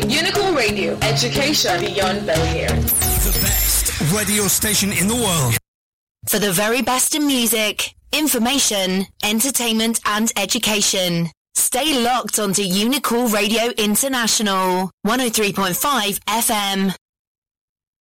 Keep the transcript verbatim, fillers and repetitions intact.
Unicool Radio, education beyond barriers. The best radio station in the world. For the very best in music, information, entertainment and education. Stay locked onto Unicool Radio International, one oh three point five F M.